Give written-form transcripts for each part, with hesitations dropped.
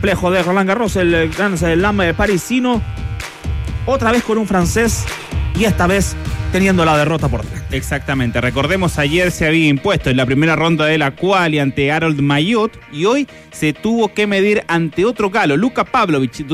complejo de Roland Garros, el Grand Slam parisino, otra vez con un francés y esta vez teniendo la derrota por delante. Exactamente, recordemos, ayer se había impuesto en la primera ronda de la quali ante Harold Mayot y hoy se tuvo que medir ante otro galo, Luka Pavlovich,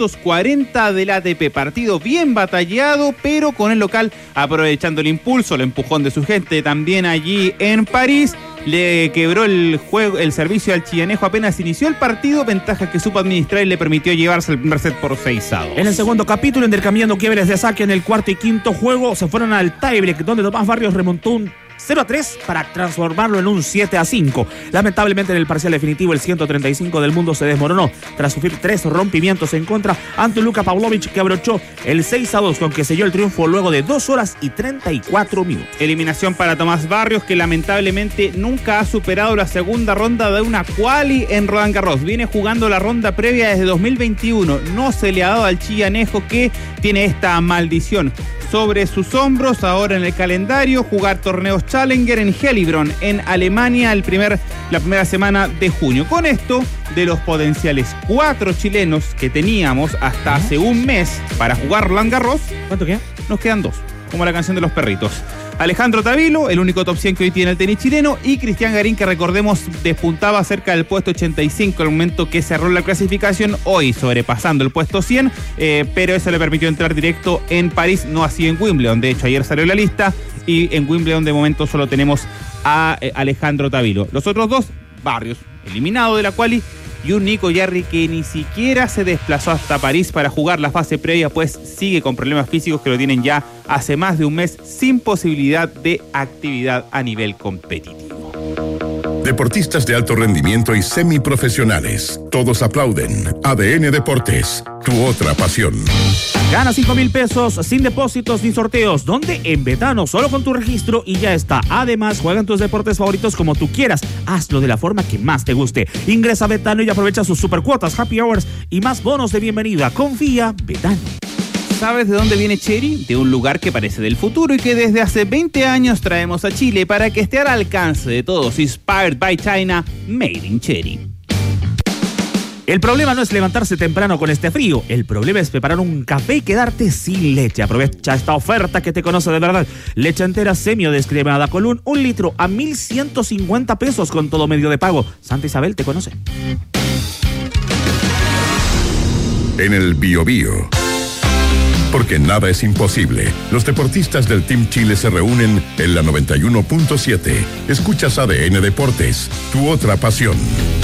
240 del ATP, partido bien batallado, pero con el local aprovechando el impulso, el empujón de su gente también allí en París. Le quebró el servicio al chillanejo apenas inició el partido, ventaja que supo administrar y le permitió llevarse el primer set por 6-2. En el segundo capítulo, intercambiando quiebres de saque en el cuarto y quinto juego, se fueron al tiebreak, donde Tomás Barrios remontó un 0-3 para transformarlo en un 7-5. Lamentablemente en el parcial definitivo el 135 del mundo se desmoronó tras sufrir 3 rompimientos en contra ante Luka Pavlovich, que abrochó el 6-2 con que selló el triunfo luego de 2 horas y 34 minutos. Eliminación para Tomás Barrios, que lamentablemente nunca ha superado la segunda ronda de una quali en Roland Garros. Viene jugando la ronda previa desde 2021. No se le ha dado al chillanejo, que tiene esta maldición sobre sus hombros. Ahora en el calendario, jugar torneos Challenger en Heilbronn, en Alemania, la primera semana de junio. Con esto, de los potenciales 4 chilenos que teníamos hasta hace un mes para jugar Roland Garros, ¿cuánto queda? Nos quedan 2, como la canción de los perritos. Alejandro Tavilo, el único top 100 que hoy tiene el tenis chileno, y Cristian Garín, que recordemos despuntaba cerca del puesto 85 al momento que cerró la clasificación, hoy sobrepasando el puesto 100, pero eso le permitió entrar directo en París, no así en Wimbledon. De hecho, ayer salió la lista y en Wimbledon de momento solo tenemos a Alejandro Tavilo. Los otros dos, Barrios, eliminado de la quali, y un Nico Yarri que ni siquiera se desplazó hasta París para jugar la fase previa, pues sigue con problemas físicos que lo tienen ya hace más de un mes, sin posibilidad de actividad a nivel competitivo. Deportistas de alto rendimiento y semiprofesionales, todos aplauden. ADN Deportes, tu otra pasión. Gana 5,000 pesos sin depósitos ni sorteos. ¿Dónde? En Betano, solo con tu registro y ya está. Además, juega en tus deportes favoritos como tú quieras. Hazlo de la forma que más te guste. Ingresa a Betano y aprovecha sus supercuotas, happy hours y más bonos de bienvenida. Confía, Betano. ¿Sabes de dónde viene Chery? De un lugar que parece del futuro y que desde hace 20 años traemos a Chile para que esté al alcance de todos. Inspired by China, made in Chery. El problema no es levantarse temprano con este frío. El problema es preparar un café y quedarte sin leche. Aprovecha esta oferta que te conoce de verdad. Leche entera semi o descremada Colún, 1 litro a 1,150 pesos con todo medio de pago. Santa Isabel te conoce. En el Biobío. Porque nada es imposible. Los deportistas del Team Chile se reúnen en la 91.7. Escuchas ADN Deportes, tu otra pasión.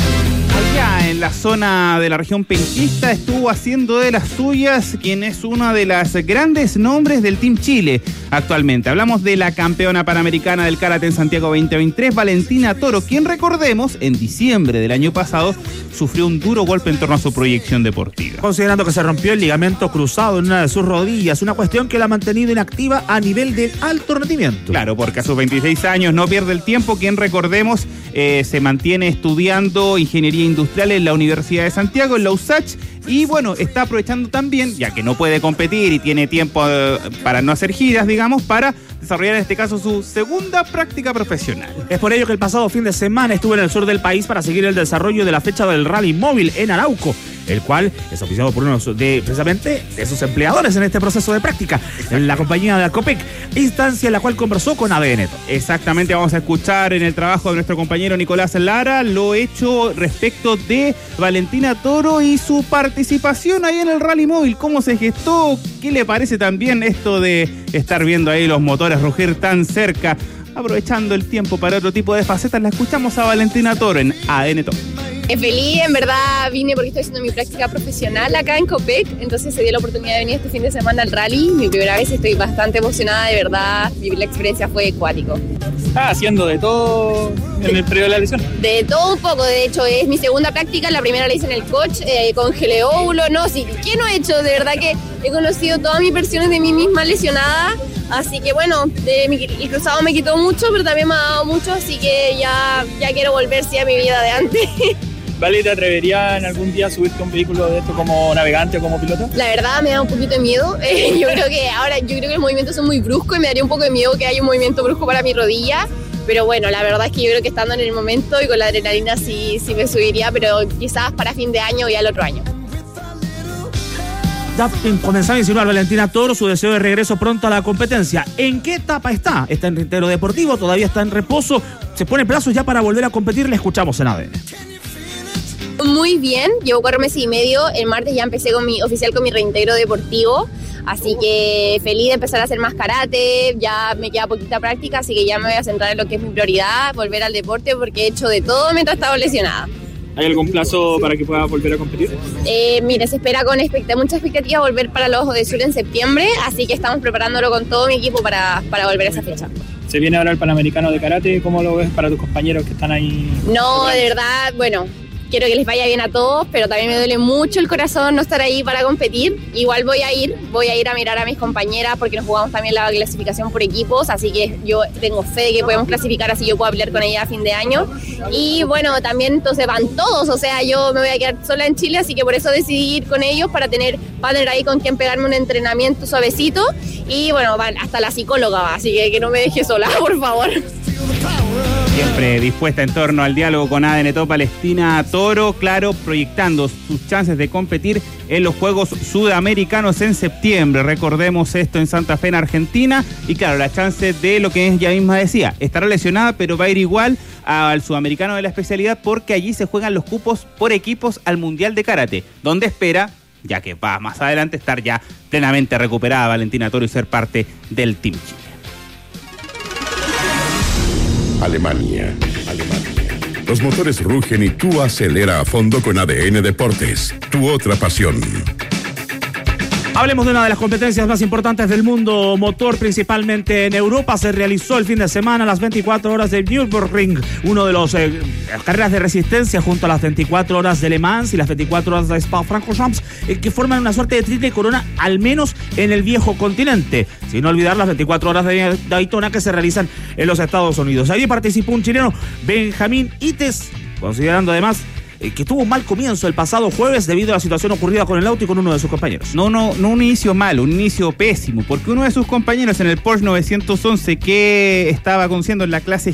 Allá en la zona de la región penquista estuvo haciendo de las suyas quien es una de las grandes nombres del Team Chile actualmente. Hablamos de la campeona panamericana del karate en Santiago 2023, Valentina Toro, quien, recordemos, en diciembre del año pasado sufrió un duro golpe en torno a su proyección deportiva. Considerando que se rompió el ligamento cruzado en una de sus rodillas, una cuestión que la ha mantenido inactiva a nivel del alto rendimiento. Claro, porque a sus 26 años no pierde el tiempo, quien, recordemos, se mantiene estudiando ingeniería industrial en la Universidad de Santiago, en la USACH, y bueno, está aprovechando también, ya que no puede competir y tiene tiempo para no hacer giras, digamos, para desarrollar en este caso su segunda práctica profesional. Es por ello que el pasado fin de semana estuvo en el sur del país para seguir el desarrollo de la fecha del Rally Móvil en Arauco, el cual es oficiado por uno precisamente de sus empleadores en este proceso de práctica, en la compañía de Arcopec, instancia en la cual conversó con ADN. Exactamente, vamos a escuchar en el trabajo de nuestro compañero Nicolás Lara lo hecho respecto de Valentina Toro y su participación ahí en el Rally Móvil, cómo se gestó, qué le parece también esto de estar viendo ahí los motores rugir tan cerca, aprovechando el tiempo para otro tipo de facetas. La escuchamos a Valentina Toro en ADN Top. Feliz, en verdad vine porque estoy haciendo mi práctica profesional acá en Copec, entonces se dio la oportunidad de venir este fin de semana al rally, mi primera vez, estoy bastante emocionada, de verdad, vivir la experiencia fue cuático. ¿Estás haciendo de todo en el periodo de la lesión? De todo un poco, de hecho es mi segunda práctica, la primera la hice en el coach, con Geleóbulo, no, sí, ¿qué no he hecho? De verdad que he conocido todas mis versiones de mí misma lesionada, así que bueno, el cruzado me quitó mucho, pero también me ha dado mucho, así que ya quiero volver sí, a mi vida de antes. ¿Vale, te atreverías en algún día a subirte a un vehículo de esto como navegante o como piloto? La verdad me da un poquito de miedo. Yo creo que los movimientos son muy bruscos y me daría un poco de miedo que haya un movimiento brusco para mi rodilla. Pero bueno, la verdad es que yo creo que estando en el momento y con la adrenalina sí me subiría, pero quizás para fin de año y al otro año. Ya comenzaba a insinuar Valentina Toro su deseo de regreso pronto a la competencia. ¿En qué etapa está? ¿Está en reitero deportivo? ¿Todavía está en reposo? ¿Se pone plazos ya para volver a competir? Le escuchamos en ADN. Muy bien, llevo 4 meses y medio. El martes ya empecé con mi reintegro deportivo. Así que feliz de empezar a hacer más karate, ya me queda poquita práctica, así que ya me voy a centrar en lo que es mi prioridad, volver al deporte, porque he hecho de todo mientras he estado lesionada. ¿Hay algún plazo para que pueda volver a competir? Mira, se espera con mucha expectativa volver para los de Sur en septiembre, así que estamos preparándolo con todo mi equipo para volver a esa fecha. Se viene ahora el Panamericano de Karate, ¿cómo lo ves para tus compañeros que están ahí? No, de verdad, bueno, quiero que les vaya bien a todos, pero también me duele mucho el corazón no estar ahí para competir. Igual voy a ir a mirar a mis compañeras porque nos jugamos también la clasificación por equipos, así que yo tengo fe de que podemos clasificar, así yo puedo pelear con ella a fin de año. Y bueno, también entonces van todos, o sea, yo me voy a quedar sola en Chile, así que por eso decidí ir con ellos para tener ahí con quien pegarme un entrenamiento suavecito. Y bueno, hasta la psicóloga va, así que no me deje sola, por favor. Siempre dispuesta en torno al diálogo con ADN Top, Valentina Toro, claro, proyectando sus chances de competir en los Juegos Sudamericanos en septiembre. Recordemos esto en Santa Fe, en Argentina. Y claro, la chance de lo que ella misma decía, estará lesionada, pero va a ir igual al Sudamericano de la especialidad porque allí se juegan los cupos por equipos al Mundial de Karate, donde espera, ya que va más adelante, estar ya plenamente recuperada Valentina Toro y ser parte del Team Chile. Alemania. Los motores rugen y tú acelera a fondo con ADN Deportes, tu otra pasión. Hablemos de una de las competencias más importantes del mundo motor, principalmente en Europa. Se realizó el fin de semana las 24 horas del Nürburgring, uno de las carreras de resistencia junto a las 24 horas de Le Mans y las 24 horas de Spa-Francorchamps, que forman una suerte de triple corona, al menos en el viejo continente. Sin olvidar las 24 horas de Daytona que se realizan en los Estados Unidos. Allí participó un chileno, Benjamín Ites, considerando además que tuvo un mal comienzo el pasado jueves debido a la situación ocurrida con el auto y con uno de sus compañeros. No un inicio malo, un inicio pésimo, porque uno de sus compañeros en el Porsche 911 que estaba conduciendo en la clase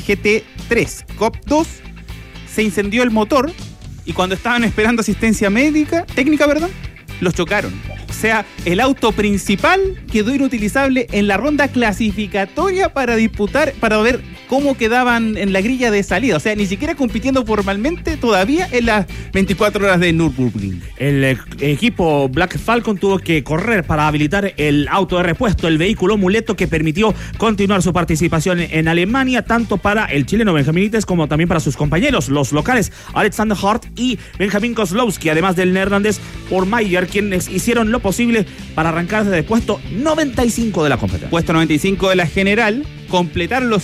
GT3 COP2 se incendió el motor y cuando estaban esperando asistencia técnica, los chocaron. O sea, el auto principal quedó inutilizable en la ronda clasificatoria para ver cómo quedaban en la grilla de salida. O sea, ni siquiera compitiendo formalmente todavía en las 24 horas de Nürburgring. El equipo Black Falcon tuvo que correr para habilitar el auto de repuesto, el vehículo muleto que permitió continuar su participación en Alemania, tanto para el chileno Benjamín Ites como también para sus compañeros, los locales Alexander Hart y Benjamin Kozlowski, además del neerlandés Paul Mayer, quienes hicieron lo posible para arrancar desde el puesto 95 de la competencia. Puesto 95 de la general, completar los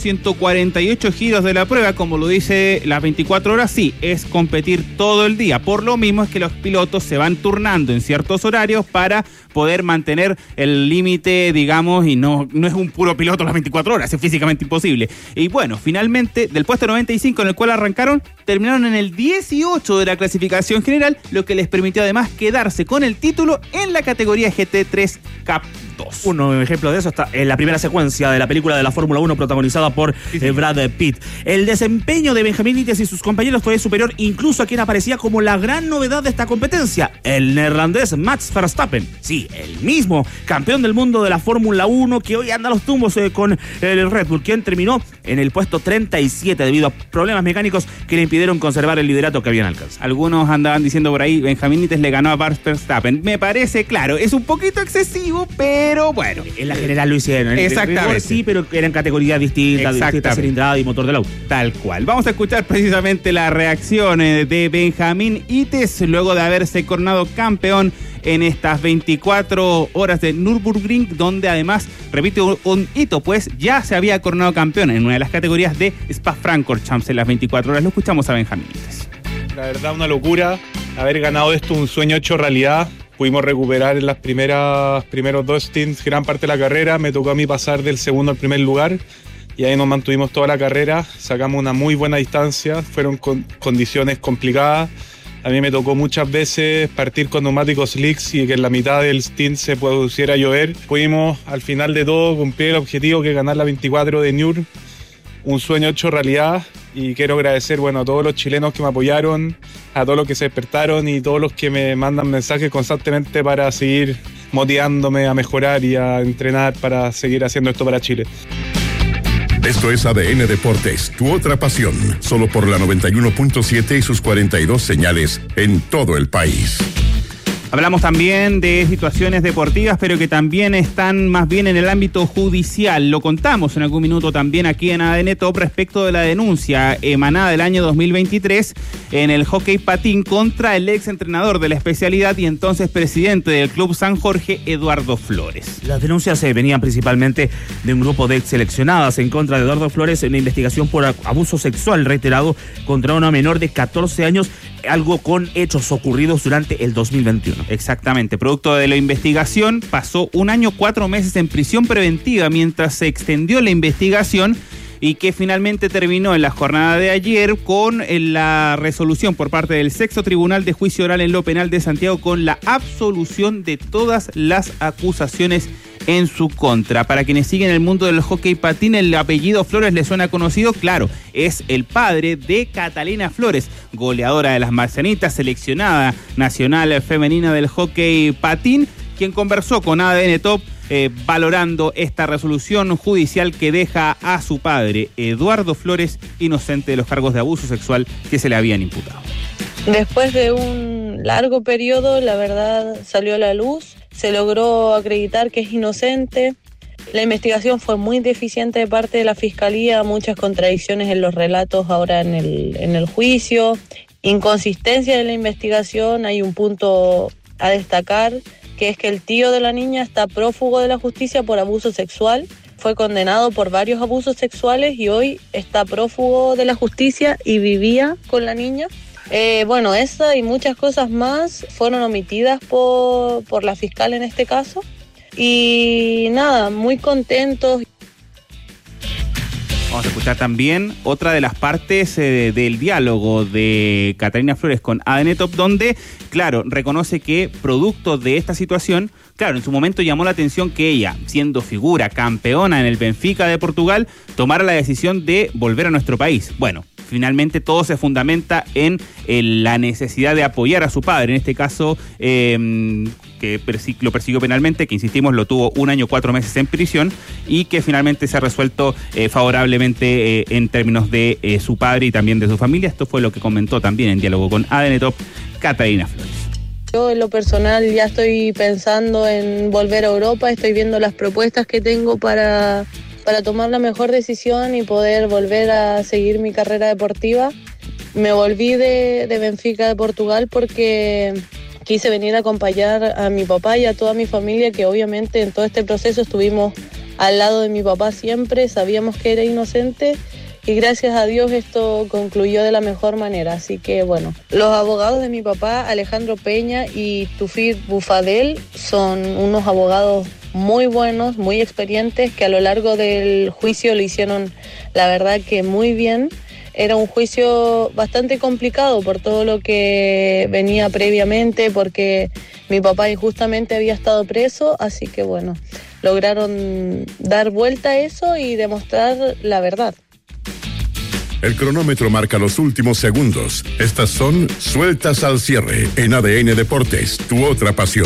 148 giros de la prueba, como lo dice las 24 horas, sí, es competir todo el día. Por lo mismo es que los pilotos se van turnando en ciertos horarios para poder mantener el límite, digamos, y no es un puro piloto las 24 horas, es físicamente imposible. Y bueno, finalmente, del puesto 95 en el cual arrancaron, terminaron en el 18 de la clasificación general, lo que les permitió además quedarse con el título en la categoría GT3 Cup 2. Un ejemplo de eso está en la primera secuencia de la película de la Fórmula 1 protagonizada por Brad Pitt. El desempeño de Benjamín Ites y sus compañeros fue superior incluso a quien aparecía como la gran novedad de esta competencia, el neerlandés Max Verstappen. Sí, el mismo campeón del mundo de la Fórmula 1 que hoy anda a los tumbos con el Red Bull, quien terminó en el puesto 37 debido a problemas mecánicos que le impidieron conservar el liderato que habían alcanzado. Algunos andaban diciendo por ahí, Benjamín Ites le ganó a Max Verstappen. Me parece, claro, es un poquito excesivo, pero bueno. En la general lo hicieron. Exactamente. Sí, pero eran categorías distintas, distintas cilindrada y motor del auto. Tal cual. Vamos a escuchar precisamente la reacción de Benjamín Ites luego de haberse coronado campeón en estas 24 horas de Nürburgring, donde además repite un hito, pues ya se había coronado campeón en una de las categorías de Spa-Francorchamps en las 24 horas. Lo escuchamos a Benjamín Ites. La verdad, una locura haber ganado esto, un sueño hecho realidad. Pudimos recuperar en las primeros dos stints gran parte de la carrera. Me tocó a mí pasar del segundo al primer lugar y ahí nos mantuvimos toda la carrera. Sacamos una muy buena distancia, fueron condiciones complicadas. A mí me tocó muchas veces partir con neumáticos slicks y que en la mitad del stint se pudiera llover. Pudimos al final de todo cumplir el objetivo que es ganar la 24 de Nür. un sueño hecho realidad y quiero agradecer, bueno, a todos los chilenos que me apoyaron, a todos los que se despertaron y todos los que me mandan mensajes constantemente para seguir motivándome a mejorar y a entrenar para seguir haciendo esto para Chile. Esto es ADN Deportes, tu otra pasión, solo por la 91.7 y sus 42 señales en todo el país. Hablamos también de situaciones deportivas, pero que también están más bien en el ámbito judicial. Lo contamos en algún minuto también aquí en ADN Top respecto de la denuncia emanada del año 2023 en el hockey patín contra el ex entrenador de la especialidad y entonces presidente del Club San Jorge, Eduardo Flores. Las denuncias venían principalmente de un grupo de ex seleccionadas en contra de Eduardo Flores en una investigación por abuso sexual reiterado contra una menor de 14 años, algo con hechos ocurridos durante el 2021. Exactamente, producto de la investigación, pasó 1 año 4 meses en prisión preventiva mientras se extendió la investigación y que finalmente terminó en la jornada de ayer con la resolución por parte del Sexto Tribunal de Juicio Oral en lo Penal de Santiago con la absolución de todas las acusaciones en su contra. Para quienes siguen el mundo del hockey patín, el apellido Flores les suena conocido, claro, es el padre de Catalina Flores, goleadora de las Marcianitas, seleccionada nacional femenina del hockey patín, quien conversó con ADN Top valorando esta resolución judicial que deja a su padre, Eduardo Flores, inocente de los cargos de abuso sexual que se le habían imputado. Después de un largo periodo, la verdad salió a la luz, se logró acreditar que es inocente. La investigación fue muy deficiente de parte de la Fiscalía, muchas contradicciones en los relatos ahora en el juicio, inconsistencia de la investigación. Hay un punto a destacar, que es que el tío de la niña está prófugo de la justicia por abuso sexual. Fue condenado por varios abusos sexuales y hoy está prófugo de la justicia y vivía con la niña. Bueno, esa y muchas cosas más fueron omitidas por la fiscal en este caso. Y nada, muy contentos. Vamos a escuchar también otra de las partes del diálogo de Catalina Flores con ADN Top, donde, claro, reconoce que producto de esta situación, claro, en su momento llamó la atención que ella, siendo figura campeona en el Benfica de Portugal, tomara la decisión de volver a nuestro país. Bueno, finalmente todo se fundamenta en la necesidad de apoyar a su padre, en este caso que lo persiguió penalmente, que insistimos lo tuvo 1 año 4 meses en prisión y que finalmente se ha resuelto favorablemente en términos de su padre y también de su familia. Esto fue lo que comentó también en diálogo con ADN Top Catalina Flores. Yo en lo personal ya estoy pensando en volver a Europa, estoy viendo las propuestas que tengo para tomar la mejor decisión y poder volver a seguir mi carrera deportiva. Me volví de Benfica de Portugal porque quise venir a acompañar a mi papá y a toda mi familia, que obviamente en todo este proceso estuvimos al lado de mi papá siempre, sabíamos que era inocente y gracias a Dios esto concluyó de la mejor manera. Así que bueno, los abogados de mi papá, Alejandro Peña y Tufir Bufadel, son unos abogados muy buenos, muy experientes, que a lo largo del juicio lo hicieron, la verdad, que muy bien. Era un juicio bastante complicado por todo lo que venía previamente, porque mi papá injustamente había estado preso, así que bueno, lograron dar vuelta a eso y demostrar la verdad. El cronómetro marca los últimos segundos. Estas son Sueltas al Cierre en ADN Deportes, tu otra pasión.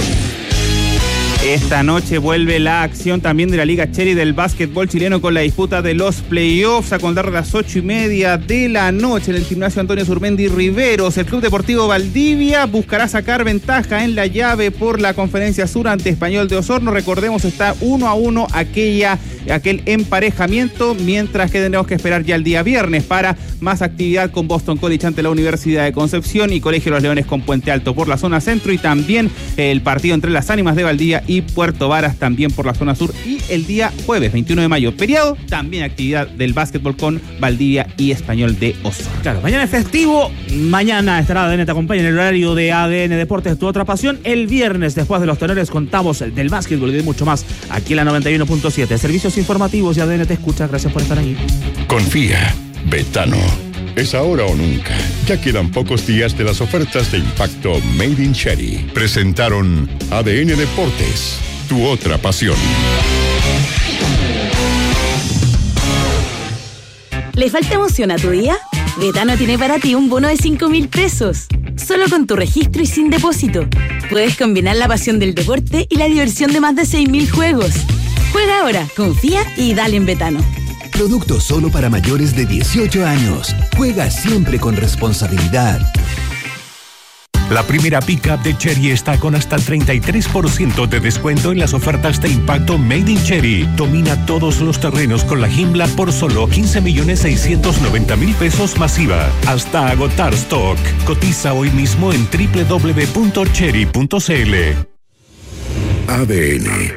Esta noche vuelve la acción también de la Liga Cherry del básquetbol chileno con la disputa de los playoffs a contar de las 8:30 de la noche en el gimnasio Antonio Surmendi Riveros. El Club Deportivo Valdivia buscará sacar ventaja en la llave por la Conferencia Sur ante Español de Osorno. Recordemos, está 1-1 aquel emparejamiento, mientras que tendremos que esperar ya el día viernes para más actividad con Boston College ante la Universidad de Concepción y Colegio Los Leones con Puente Alto por la zona centro, y también el partido entre las Ánimas de Valdivia y Puerto Varas también por la zona sur. Y el día jueves 21 de mayo, feriado, también actividad del básquetbol con Valdivia y Español de Osorno. Claro, mañana es festivo, mañana estará ADN Te Acompaña en el horario de ADN Deportes, tu otra pasión. El viernes, después de los tenores, contamos del básquetbol y de mucho más aquí en la 91.7. Servicios informativos y ADN Te Escucha. Gracias por estar ahí. Confía, Betano. Es ahora o nunca. Ya quedan pocos días de las ofertas de impacto Made in Cherry. Presentaron ADN Deportes, tu otra pasión. ¿Le falta emoción a tu día? Betano tiene para ti un bono de 5.000 pesos. Solo con tu registro y sin depósito. Puedes combinar la pasión del deporte y la diversión de más de 6.000 juegos. Juega ahora, confía y dale en Betano. Producto solo para mayores de 18 años. Juega siempre con responsabilidad. La primera pick-up de Chery está con hasta el 33% de descuento en las ofertas de impacto Made in Chery. Domina todos los terrenos con la Himbla por solo 15.690.000 pesos masiva. Hasta agotar stock. Cotiza hoy mismo en www.chery.cl. ADN.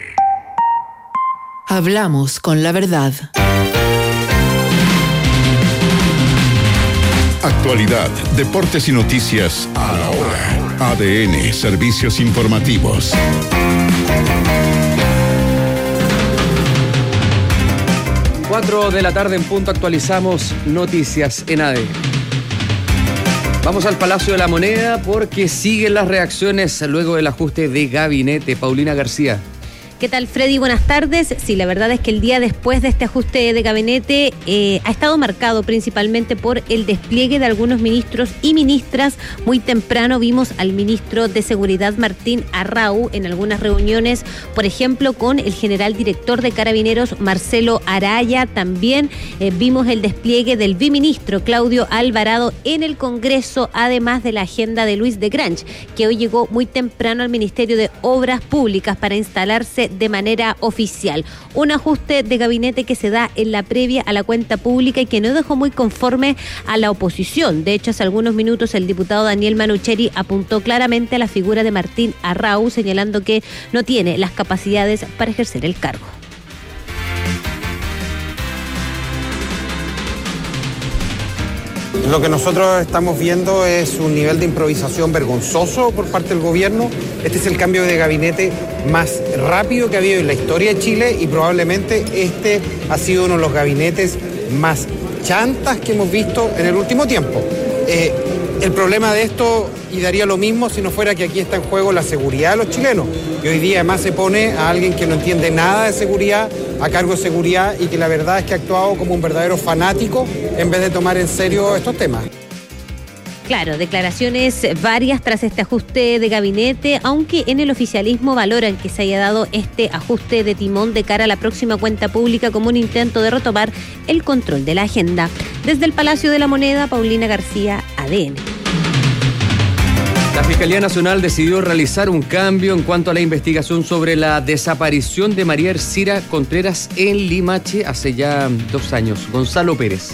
Hablamos con la verdad. Actualidad, deportes y noticias a la hora. ADN, servicios informativos. Cuatro de la tarde en punto, actualizamos noticias en ADN. Vamos al Palacio de la Moneda porque siguen las reacciones luego del ajuste de gabinete. Paulina García. ¿Qué tal, Freddy? Buenas tardes. Sí, la verdad es que el día después de este ajuste de gabinete ha estado marcado principalmente por el despliegue de algunos ministros y ministras. Muy temprano vimos al ministro de Seguridad, Martín Arrau, en algunas reuniones, por ejemplo, con el general director de Carabineros, Marcelo Araya. También vimos el despliegue del biministro, Claudio Alvarado, en el Congreso, además de la agenda de Luis de Grange, que hoy llegó muy temprano al Ministerio de Obras Públicas para instalarse de manera oficial. Un ajuste de gabinete que se da en la previa a la cuenta pública y que no dejó muy conforme a la oposición. De hecho, hace algunos minutos el diputado Daniel Manucheri apuntó claramente a la figura de Martín Arrau, señalando que no tiene las capacidades para ejercer el cargo. Lo que nosotros estamos viendo es un nivel de improvisación vergonzoso por parte del gobierno. Este es el cambio de gabinete más rápido que ha habido en la historia de Chile y probablemente este ha sido uno de los gabinetes más chantas que hemos visto en el último tiempo. El problema de esto, y daría lo mismo si no fuera que aquí está en juego la seguridad de los chilenos. Y hoy día además se pone a alguien que no entiende nada de seguridad a cargo de seguridad y que la verdad es que ha actuado como un verdadero fanático en vez de tomar en serio estos temas. Claro, declaraciones varias tras este ajuste de gabinete, aunque en el oficialismo valoran que se haya dado este ajuste de timón de cara a la próxima cuenta pública como un intento de retomar el control de la agenda. Desde el Palacio de la Moneda, Paulina García, ADN. La Fiscalía Nacional decidió realizar un cambio en cuanto a la investigación sobre la desaparición de María Ercira Contreras en Limache hace ya 2 años. Gonzalo Pérez.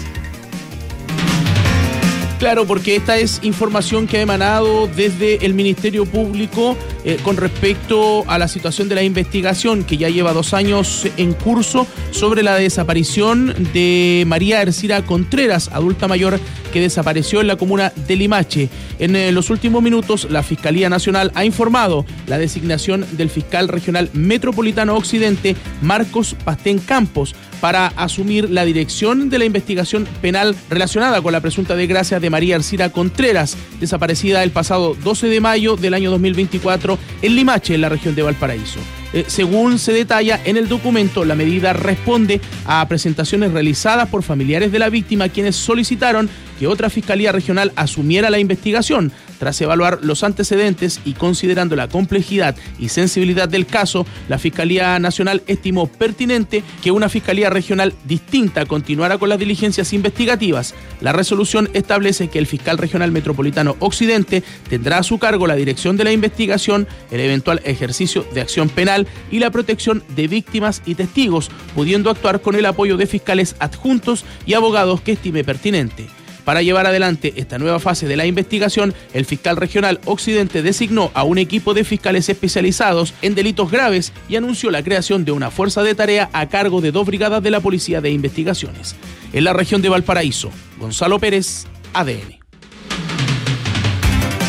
Claro, porque esta es información que ha emanado desde el Ministerio Público con respecto a la situación de la investigación que ya lleva 2 años en curso sobre la desaparición de María Ercira Contreras, adulta mayor que desapareció en la comuna de Limache. En los últimos minutos, la Fiscalía Nacional ha informado la designación del fiscal regional metropolitano Occidente, Marcos Pastén Campos, para asumir la dirección de la investigación penal relacionada con la presunta desgracia de María Ercira Contreras, desaparecida el pasado 12 de mayo del año 2024 en Limache, en la región de Valparaíso. Según se detalla en el documento, la medida responde a presentaciones realizadas por familiares de la víctima, quienes solicitaron que otra fiscalía regional asumiera la investigación. Tras evaluar los antecedentes y considerando la complejidad y sensibilidad del caso, la Fiscalía Nacional estimó pertinente que una fiscalía regional distinta continuara con las diligencias investigativas. La resolución establece que el fiscal regional metropolitano Occidente tendrá a su cargo la dirección de la investigación, el eventual ejercicio de acción penal y la protección de víctimas y testigos, pudiendo actuar con el apoyo de fiscales adjuntos y abogados que estime pertinente. Para llevar adelante esta nueva fase de la investigación, el fiscal regional Occidente designó a un equipo de fiscales especializados en delitos graves y anunció la creación de una fuerza de tarea a cargo de 2 brigadas de la Policía de Investigaciones. En la región de Valparaíso, Gonzalo Pérez, ADN.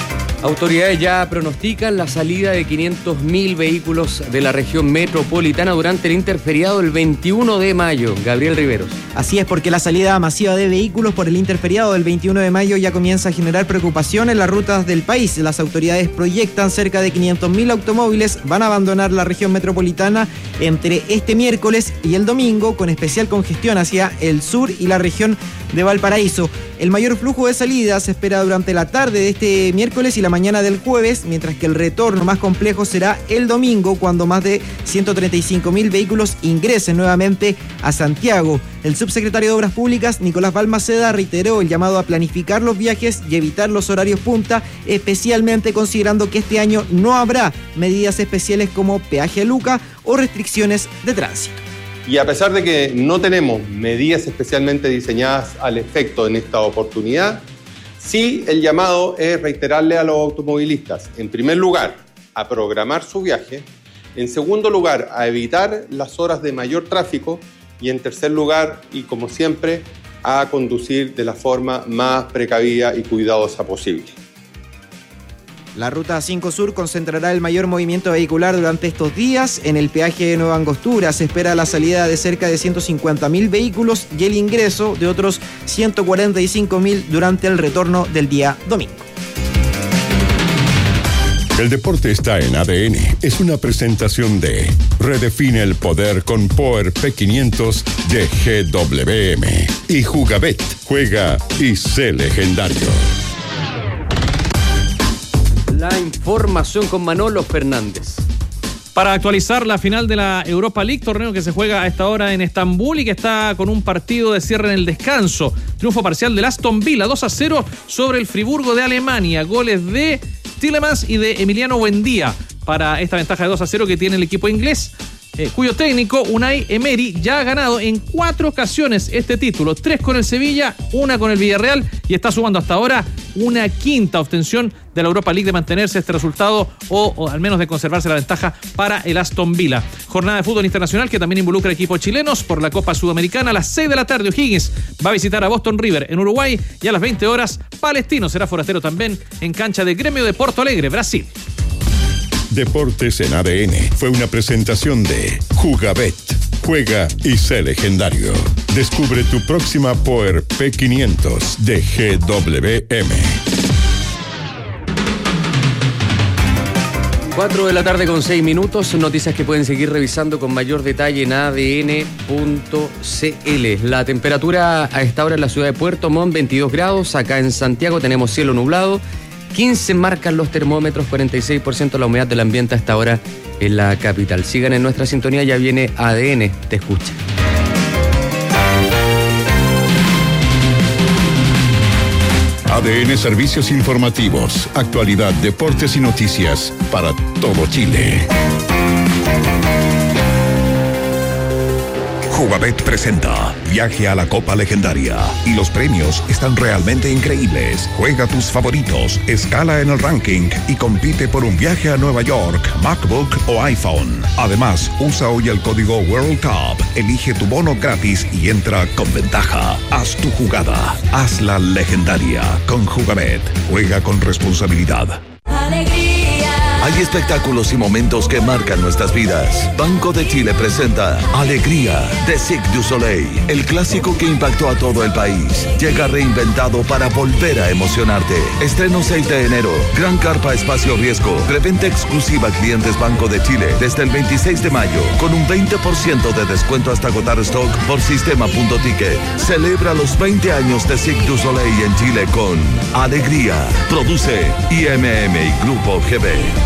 Autoridades ya pronostican la salida de 500.000 vehículos de la región metropolitana durante el interferiado el 21 de mayo. Gabriel Riveros. Así es, porque la salida masiva de vehículos por el interferiado del 21 de mayo ya comienza a generar preocupación en las rutas del país. Las autoridades proyectan cerca de 500.000 automóviles van a abandonar la región metropolitana entre este miércoles y el domingo, con especial congestión hacia el sur y la región de Valparaíso. El mayor flujo de salida se espera durante la tarde de este miércoles y la mañana del jueves, mientras que el retorno más complejo será el domingo, cuando más de 135.000 vehículos ingresen nuevamente a Santiago. El subsecretario de Obras Públicas, Nicolás Balmaceda, reiteró el llamado a planificar los viajes y evitar los horarios punta, especialmente considerando que este año no habrá medidas especiales como peaje a Luca o restricciones de tránsito. Y a pesar de que no tenemos medidas especialmente diseñadas al efecto en esta oportunidad, sí el llamado es reiterarle a los automovilistas, en primer lugar, a programar su viaje, en segundo lugar, a evitar las horas de mayor tráfico y en tercer lugar, y como siempre, a conducir de la forma más precavida y cuidadosa posible. La Ruta 5 Sur concentrará el mayor movimiento vehicular durante estos días. En el peaje de Nueva Angostura se espera la salida de cerca de 150.000 vehículos y el ingreso de otros 145.000 durante el retorno del día domingo. El deporte está en ADN. Es una presentación de Redefine el poder con Power P500 de GWM. Y Jugabet. Juega y sé legendario. La información con Manolo Fernández. Para actualizar la final de la Europa League, torneo que se juega a esta hora en Estambul y que está con un partido de cierre en el descanso. Triunfo parcial del Aston Villa, 2-0 sobre el Friburgo de Alemania. Goles de Tielemans y de Emiliano Buendía para esta ventaja de 2-0 que tiene el equipo inglés, cuyo técnico Unai Emery ya ha ganado en 4 ocasiones este título, 3 con el Sevilla, 1 con el Villarreal, y está sumando hasta ahora una quinta obtención de la Europa League de mantenerse este resultado o al menos de conservarse la ventaja para el Aston Villa. Jornada de fútbol internacional que también involucra equipos chilenos por la Copa Sudamericana. A las 6 de la tarde O'Higgins va a visitar a Boston River en Uruguay, y a las 20 horas Palestino será forastero también en cancha de Gremio de Porto Alegre, Brasil. Deportes en ADN fue una presentación de Jugabet. Juega y sé legendario. Descubre tu próxima Power P500 de GWM. 4 de la tarde con 6 minutos. Noticias que pueden seguir revisando con mayor detalle en adn.cl. La temperatura a esta hora en la ciudad de Puerto Montt, 22 grados. Acá en Santiago tenemos cielo nublado. 15 marcan los termómetros, 46% la humedad del ambiente a esta hora en la capital. Sigan en nuestra sintonía, ya viene ADN, te escucha. ADN Servicios Informativos, actualidad, deportes y noticias para todo Chile. Jugabet presenta Viaje a la Copa Legendaria y los premios están realmente increíbles. Juega tus favoritos, escala en el ranking y compite por un viaje a Nueva York, MacBook o iPhone. Además, usa hoy el código World Cup, elige tu bono gratis y entra con ventaja. Haz tu jugada, hazla legendaria con Jugabet. Juega con responsabilidad. Hay espectáculos y momentos que marcan nuestras vidas. Banco de Chile presenta Alegría de Cirque du Soleil, el clásico que impactó a todo el país. Llega reinventado para volver a emocionarte. Estreno 6 de enero. Gran carpa espacio riesgo. Preventa exclusiva a clientes Banco de Chile desde el 26 de mayo con un 20% de descuento hasta agotar stock por sistema.ticket. Celebra los 20 años de Cirque du Soleil en Chile con Alegría. Produce IMM y Grupo GB.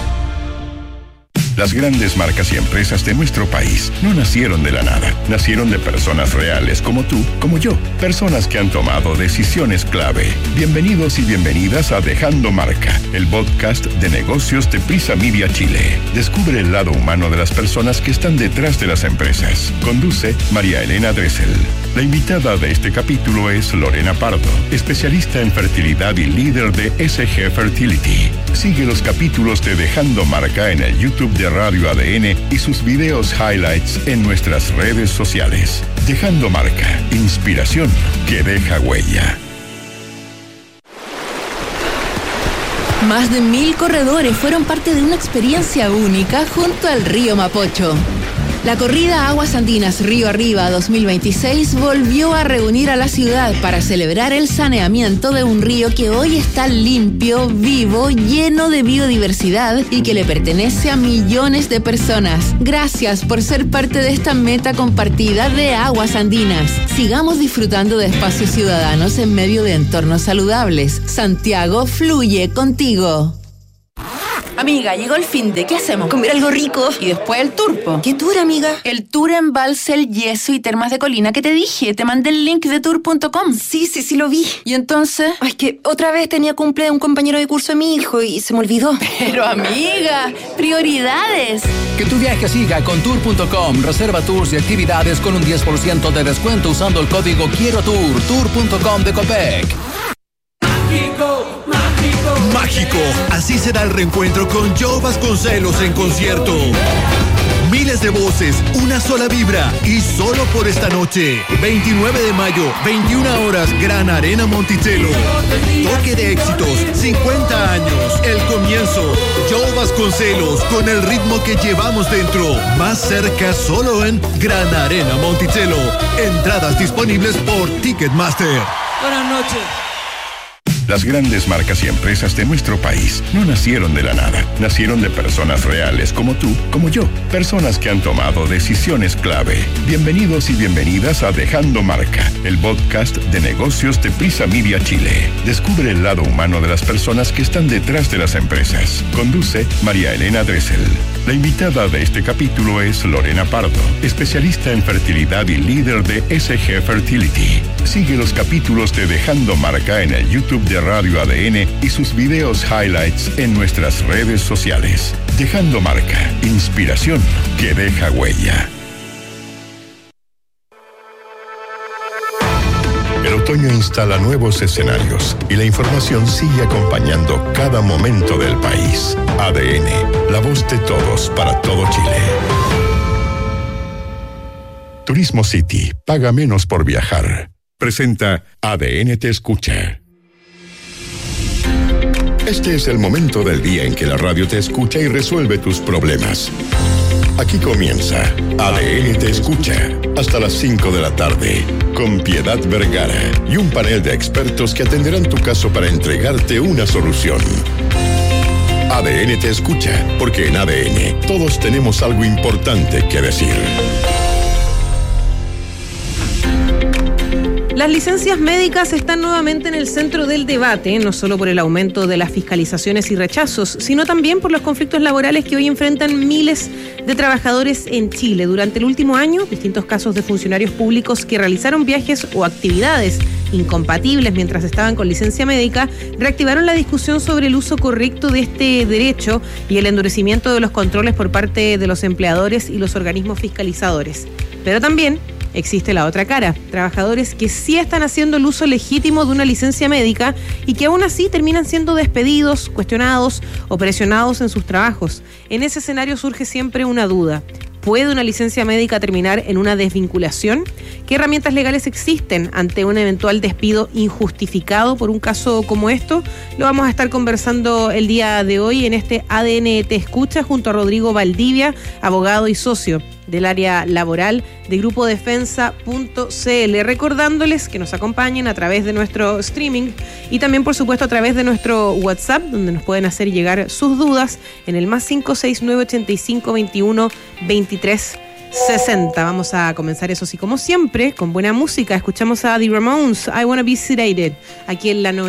Las grandes marcas y empresas de nuestro país no nacieron de la nada. Nacieron de personas reales como tú, como yo. Personas que han tomado decisiones clave. Bienvenidos y bienvenidas a Dejando Marca, el podcast de negocios de Prisa Media Chile. Descubre el lado humano de las personas que están detrás de las empresas. Conduce María Elena Dressel. La invitada de este capítulo es Lorena Pardo, especialista en fertilidad y líder de SG Fertility. Sigue los capítulos de Dejando Marca en el YouTube de Radio ADN y sus videos highlights en nuestras redes sociales. Dejando Marca, inspiración que deja huella. Más de 1000 corredores fueron parte de una experiencia única junto al río Mapocho. La corrida Aguas Andinas Río Arriba 2026 volvió a reunir a la ciudad para celebrar el saneamiento de un río que hoy está limpio, vivo, lleno de biodiversidad y que le pertenece a millones de personas. Gracias por ser parte de esta meta compartida de Aguas Andinas. Sigamos disfrutando de espacios ciudadanos en medio de entornos saludables. Santiago fluye contigo. Amiga, llegó el fin de ¿qué hacemos? Comer algo rico y después el tour, po. ¿Qué tour, amiga? El tour en Balsel, Yeso y Termas de Colina que te dije. Te mandé el link de tour.com. Sí, lo vi. ¿Y entonces? Ay, que otra vez tenía cumple de un compañero de curso de mi hijo y se me olvidó. Pero amiga, prioridades. Que tu viaje siga con tour.com. Reserva tours y actividades con un 10% de descuento usando el código Quiero Tour. Tour.com de Copec. Mágico, así será el reencuentro con Joe Vasconcelos en concierto. Miles de voces, una sola vibra y solo por esta noche. 29 de mayo, 21 horas, Gran Arena Monticello. Toque de éxitos, 50 años, el comienzo. Joe Vasconcelos con el ritmo que llevamos dentro. Más cerca solo en Gran Arena Monticello. Entradas disponibles por Ticketmaster. Buenas noches. Las grandes marcas y empresas de nuestro país no nacieron de la nada, nacieron de personas reales como tú, como yo, personas que han tomado decisiones clave. Bienvenidos y bienvenidas a Dejando Marca, el podcast de negocios de Prisa Media Chile. Descubre el lado humano de las personas que están detrás de las empresas. Conduce María Elena Dressel. La invitada de este capítulo es Lorena Pardo, especialista en fertilidad y líder de SG Fertility. Sigue los capítulos de Dejando Marca en el YouTube de Radio ADN y sus videos highlights en nuestras redes sociales. Dejando Marca, inspiración que deja huella. El otoño instala nuevos escenarios y la información sigue acompañando cada momento del país. ADN, la voz de todos para todo Chile. Turismo City, paga menos por viajar. Presenta ADN Te Escucha. Este es el momento del día en que la radio te escucha y resuelve tus problemas. Aquí comienza ADN Te Escucha, hasta las 5 de la tarde, con Piedad Vergara y un panel de expertos que atenderán tu caso para entregarte una solución. ADN Te Escucha, porque en ADN todos tenemos algo importante que decir. Las licencias médicas están nuevamente en el centro del debate, no solo por el aumento de las fiscalizaciones y rechazos, sino también por los conflictos laborales que hoy enfrentan miles de trabajadores en Chile. Durante el último año, distintos casos de funcionarios públicos que realizaron viajes o actividades incompatibles mientras estaban con licencia médica reactivaron la discusión sobre el uso correcto de este derecho y el endurecimiento de los controles por parte de los empleadores y los organismos fiscalizadores. Pero también existe la otra cara, trabajadores que sí están haciendo el uso legítimo de una licencia médica y que aún así terminan siendo despedidos, cuestionados o presionados en sus trabajos. En ese escenario surge siempre una duda. ¿Puede una licencia médica terminar en una desvinculación? ¿Qué herramientas legales existen ante un eventual despido injustificado por un caso como esto? Lo vamos a estar conversando el día de hoy en este ADN Te Escucha junto a Rodrigo Valdivia, abogado y socio del área laboral de Grupo Defensa.cl. Recordándoles que nos acompañen a través de nuestro streaming y también, por supuesto, a través de nuestro WhatsApp, donde nos pueden hacer llegar sus dudas en el +569 85 21 23 60. Vamos a comenzar, eso sí, como siempre, con buena música. Escuchamos a The Ramones, I Wanna Be Sedated, aquí en la